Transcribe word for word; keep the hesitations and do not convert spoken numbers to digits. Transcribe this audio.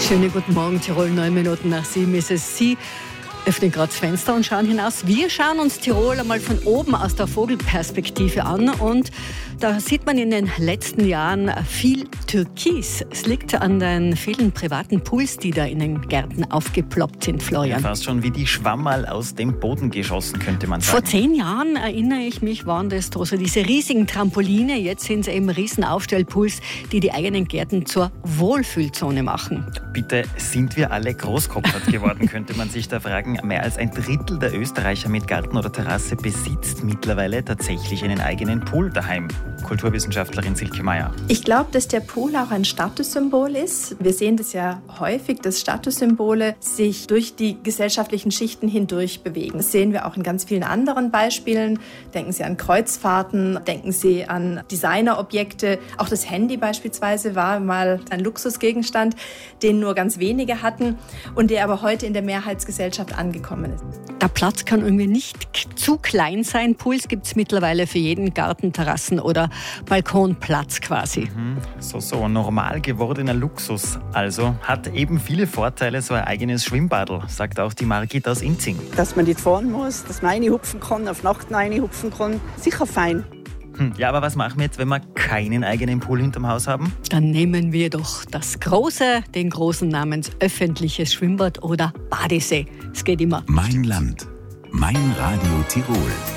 Schönen guten Morgen, Tirol, neun Minuten nach sieben ist es. Sie öffnen gerade das Fenster und schauen hinaus. Wir schauen uns Tirol einmal von oben aus der Vogelperspektive an und da sieht man in den letzten Jahren viel Türkis. Es liegt an den vielen privaten Pools, die da in den Gärten aufgeploppt sind, Florian. Ja, fast schon wie die Schwammerl aus dem Boden geschossen, könnte man sagen. Vor zehn Jahren, erinnere ich mich, waren das so diese riesigen Trampoline. Jetzt sind es eben riesen Aufstellpools, die die eigenen Gärten zur Wohlfühlzone machen. Bitte, sind wir alle großkopfert geworden, könnte man sich da fragen. Mehr als ein Drittel der Österreicher mit Garten oder Terrasse besitzt mittlerweile tatsächlich einen eigenen Pool daheim. Kulturwissenschaftlerin Silke Meier. Ich glaube, dass der Pool auch ein Statussymbol ist. Wir sehen das ja häufig, dass Statussymbole sich durch die gesellschaftlichen Schichten hindurch bewegen. Das sehen wir auch in ganz vielen anderen Beispielen. Denken Sie an Kreuzfahrten, denken Sie an Designerobjekte. Auch das Handy beispielsweise war mal ein Luxusgegenstand, den nur ganz wenige hatten und der aber heute in der Mehrheitsgesellschaft angekommen ist. Der Platz kann irgendwie nicht zu klein sein. Pools gibt es mittlerweile für jeden Garten, Terrassen oder Balkonplatz quasi. Mhm. So, so, normal gewordener Luxus. Also hat eben viele Vorteile, so ein eigenes Schwimmbadl, sagt auch die Margit aus Inzing. Dass man nicht fahren muss, dass man reinhupfen kann, auf Nacht reinhupfen kann. Sicher fein. Hm, ja, aber was machen wir jetzt, wenn wir keinen eigenen Pool hinterm Haus haben? Dann nehmen wir doch das große, den großen namens öffentliches Schwimmbad oder Badesee. Es geht immer. Mein Land, mein Radio Tirol.